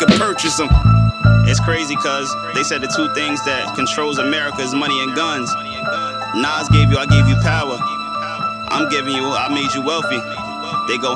could purchase them. It's crazy cause they said the two things that controls America is money and guns. Nas gave you, I gave you power. I'm giving you, I made you wealthy. They go